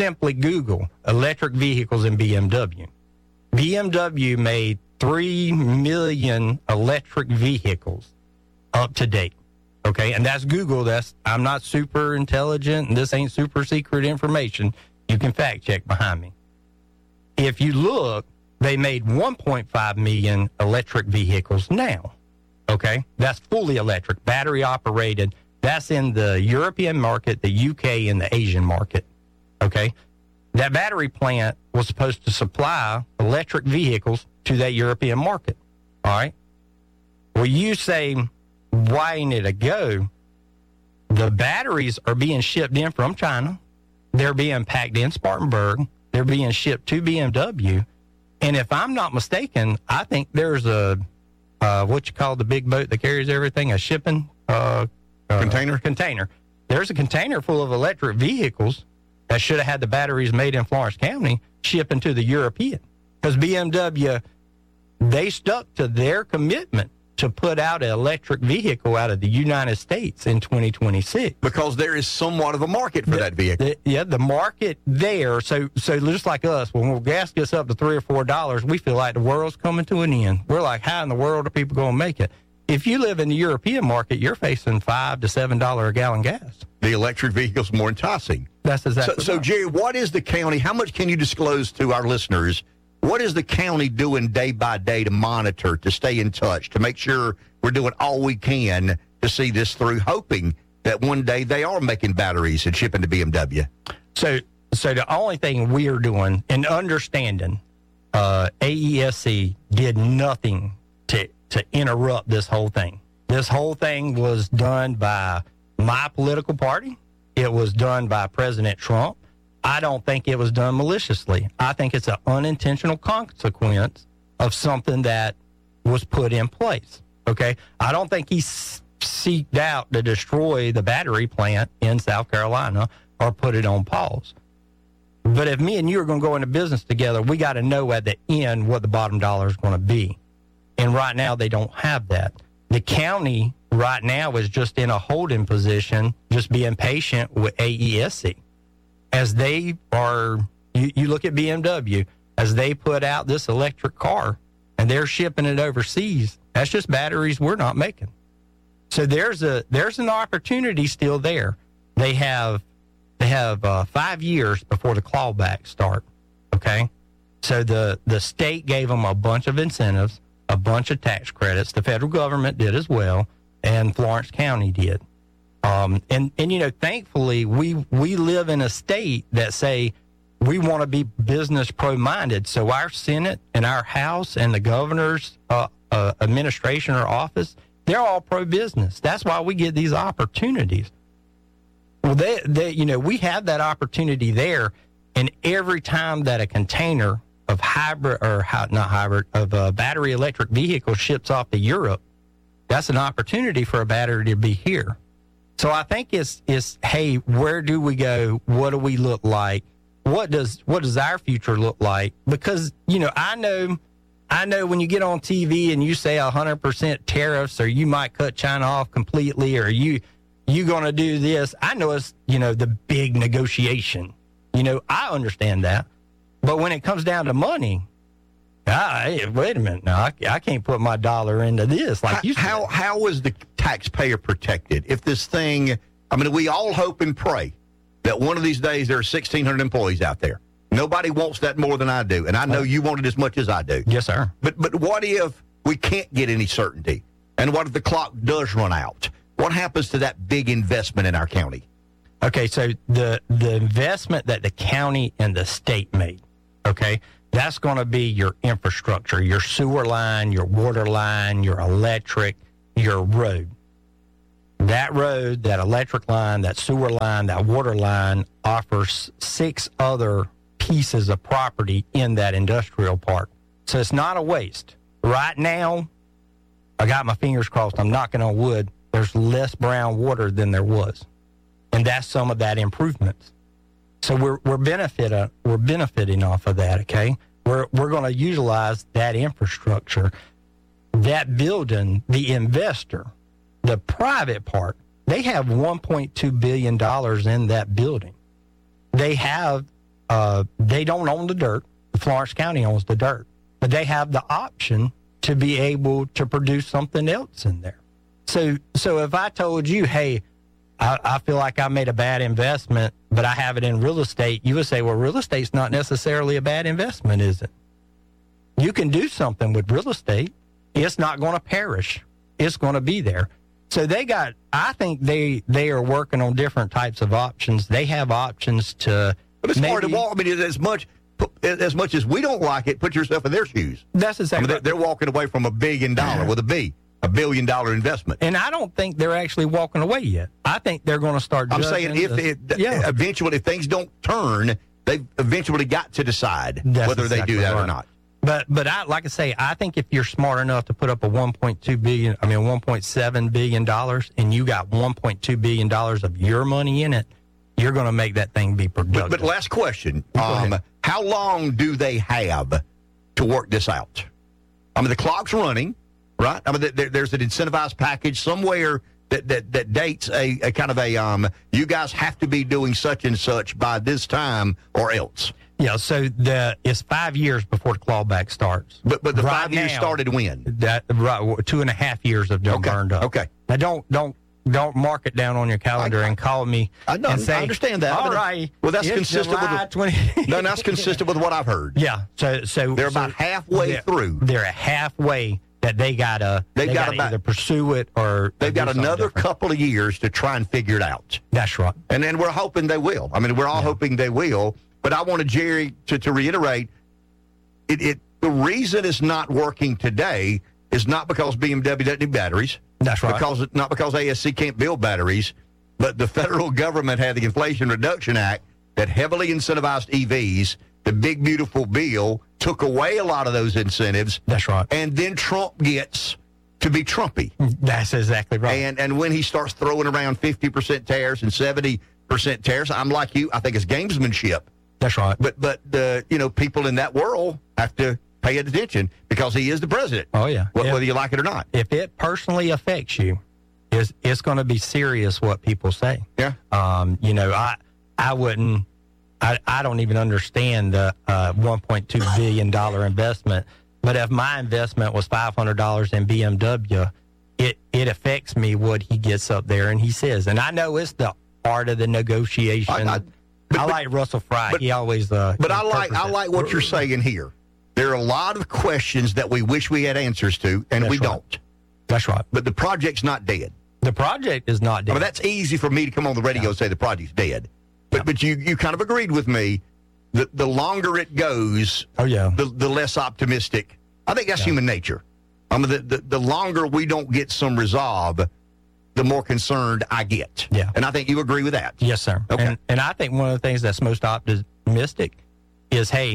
electric vehicles in BMW. BMW made 3 million electric vehicles up to date. Okay, and that's Google. I'm not super intelligent, and this ain't super secret information. You can fact check behind me. If you look, they made 1.5 million electric vehicles now. Okay, that's fully electric, battery operated. That's in the European market, the UK, and the Asian market. Okay, that battery plant was supposed to supply electric vehicles to that European market. All right. Well, you say, why ain't it a go? The batteries are being shipped in from China. They're being packed in Spartanburg. They're being shipped to BMW. And if I'm not mistaken, I think there's what you call the big boat that carries everything, a shipping container. There's a container full of electric vehicles that should have had the batteries made in Florence County shipping to the European. Because BMW, they stuck to their commitment to put out an electric vehicle out of the United States in 2026. Because there is somewhat of a market for that vehicle. The market there. So just like us, when gas gets up to $3 or $4, we feel like the world's coming to an end. We're like, how in the world are people going to make it? If you live in the European market, you're facing $5 to $7 a gallon gas. The electric vehicle's more enticing. That's exactly so right. Jerry, what is the county? How much can you disclose to our listeners? What is the county doing day by day to monitor, to stay in touch, to make sure we're doing all we can to see this through, hoping that one day they are making batteries and shipping to BMW? So the only thing we are doing and understanding, AESC did nothing to interrupt this whole thing. This whole thing was done by my political party. It was done by President Trump. I don't think it was done maliciously. I think it's an unintentional consequence of something that was put in place. Okay? I don't think he seeked out to destroy the battery plant in South Carolina or put it on pause. But if me and you are going to go into business together, we got to know at the end what the bottom dollar is going to be. And right now, they don't have that. The county right now is just in a holding position, just being patient with AESC. As they are, you look at BMW, as they put out this electric car and they're shipping it overseas, that's just batteries we're not making. So there's an opportunity still there. They have 5 years before the clawbacks start. Okay, so the state gave them a bunch of incentives, a bunch of tax credits. The federal government did as well, and Florence County did. And thankfully, we live in a state that say we want to be business pro-minded. So our Senate and our House and the governor's administration or office, they're all pro-business. That's why we get these opportunities. Well, we have that opportunity there, and every time that a container hybrid of battery electric vehicles ships off to Europe, that's an opportunity for a battery to be here. So I think it's hey, where do we go? What do we look like? What does our future look like? Because, I know when you get on TV and you say 100% tariffs, or you might cut China off completely, or you going to do this. I know it's, the big negotiation. I understand that. But when it comes down to money, hey, wait a minute. Now, I can't put my dollar into this like you said. How is the taxpayer protected if this thing, we all hope and pray that one of these days there are 1,600 employees out there. Nobody wants that more than I do, and I know you want it as much as I do. Yes, sir. But what if we can't get any certainty? And what if the clock does run out? What happens to that big investment in our county? Okay, so the investment that the county and the state made, okay, that's going to be your infrastructure, your sewer line, your water line, your electric, your road. That road, that electric line, that sewer line, that water line offers 6 other pieces of property in that industrial park. So it's not a waste. Right now, I got my fingers crossed, I'm knocking on wood, there's less brown water than there was. And that's some of that improvements. So we're benefiting off of that, okay? We're going to utilize that infrastructure. That building, the investor, the private part, they have $1.2 billion in that building. They have, they don't own the dirt. Florence County owns the dirt. But they have the option to be able to produce something else in there. So if I told you, hey, I feel like I made a bad investment, but I have it in real estate, you would say, well, real estate's not necessarily a bad investment, is it? You can do something with real estate. It's not going to perish. It's going to be there. So I think they are working on different types of options. They have options to. But it's hard to walk. As much as we don't like it, put yourself in their shoes. That's exactly right. They're walking away from $1 billion with a B. $1 billion investment. And I don't think they're actually walking away yet. I think they're going to start. I'm saying eventually, if things don't turn, they've eventually got to decide whether they do that or not. But like I say, I think if you're smart enough to put up a $1.7 billion, and you got $1.2 billion of your money in it, you're going to make that thing be productive. But last question: how long do they have to work this out? The clock's running. Right? There's an incentivized package somewhere that dates a kind of a, you guys have to be doing such and such by this time or else. Yeah, so it's 5 years before the clawback starts. But the 5 years started when? 2.5 years have done burned up. Okay. Now don't mark it down on your calendar and call me and say, I understand that. All right. Well, that's consistent that's consistent with what I've heard. Yeah. So they're about halfway through. They're halfway. That they gotta either pursue it or they've got another couple of years to try and figure it out. That's right. And then we're hoping they will. We're all hoping they will. But I wanted Jerry to reiterate, the reason it's not working today is not because BMW doesn't need batteries. That's right. Not because ASC can't build batteries, but the federal government had the Inflation Reduction Act that heavily incentivized EVs. The big, beautiful bill took away a lot of those incentives. That's right. And then Trump gets to be Trumpy. That's exactly right. And when he starts throwing around 50% tariffs and 70% tariffs, I'm like you, I think it's gamesmanship. That's right. But the people in that world have to pay attention because he is the president. Oh, yeah. Whether you like it or not. If it personally affects you, it's going to be serious what people say. Yeah. I wouldn't. I don't even understand the $1.2 billion investment. But if my investment was $500 in BMW, it affects me what he gets up there and he says. And I know it's the art of the negotiation. I like Russell Fry. He always. But I like what you're saying here. There are a lot of questions that we wish we had answers to, and we don't. That's right. But the project's not dead. The project is not dead. That's easy for me to come on the radio and say the project's dead. But you kind of agreed with me that the longer it goes, the less optimistic. I think that's human nature. The longer we don't get some resolve, the more concerned I get. Yeah. And I think you agree with that. Yes, sir. Okay. And I think one of the things that's most optimistic is, hey,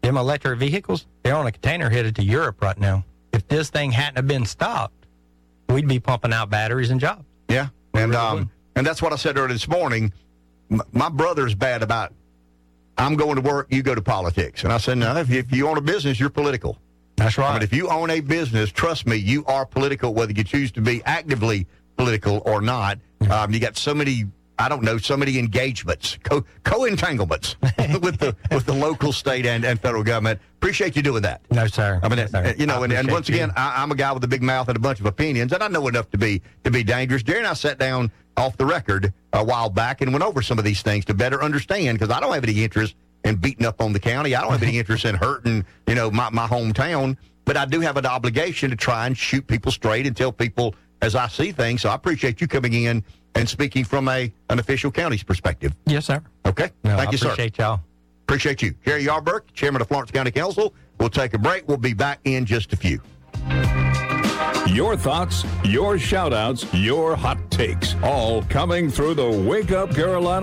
Them electric vehicles, they're on a container headed to Europe right now. If this thing hadn't have been stopped, we'd be pumping out batteries and jobs. Yeah, and that's what I said earlier this morning. My brother's bad about, I'm going to work, you go to politics. And I said, no, if you own a business, you're political. That's right. I mean, if you own a business, trust me, you are political, whether you choose to be actively political or not. You got so many, I don't know, so many engagements, co-entanglements with the local, state, and federal government. Appreciate you doing that. No, sir. I mean, no, sir. You know, and once again, I'm a guy with a big mouth and a bunch of opinions, and I know enough to be dangerous. Jerry and I sat down off the record a while back and went over some of these things to better understand, because I don't have any interest in beating up on the county. I don't have any interest in hurting, you know, my hometown, but I do have an obligation to try and shoot people straight and tell people as I see things. So I appreciate you coming in and speaking from an official county's perspective. Yes, sir. Okay. No, Thank you, sir. Appreciate y'all. Appreciate you. Jerry Yarburk, Chairman of Florence County Council. We'll take a break. We'll be back in just a few. Your thoughts, your shout-outs, your hot takes, all coming through the Wake Up Carolina